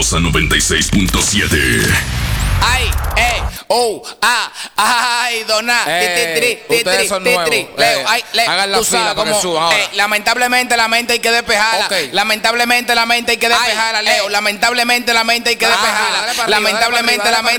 Poderosa 96.7. Ay, ay, dona. Ustedes son nuevos. Leo, hagan la tú fila sabes para que cómo, suban ahora. lamentablemente la mente hay que despejarla. Okay. Lamentablemente la mente hay que despejarla, Leo. Lamentablemente la mente hay que despejarla. Dale para arriba, Lamentablemente dale la para mente